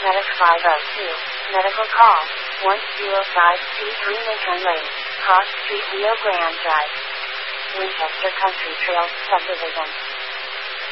Medic 502. Medical call. 10523 Macon Lane. Cross Street, Rio Grande Drive. Winchester Country Trails Subdivision.